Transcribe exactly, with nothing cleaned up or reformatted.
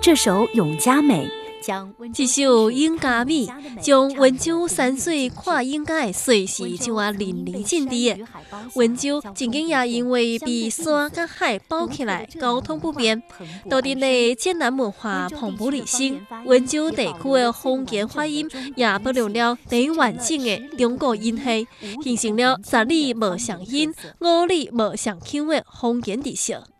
这首《永嘉美》。 这首《永嘉美》将温州山水看永嘉的水是像啊淋漓尽致的。温州曾经也因为被山甲海包起来，交通不便，当地的闽南文化蓬勃理性。温州地区的方言发音也保留了最完整的中国音系，形成了十里无相音、五里无相腔的方言特色。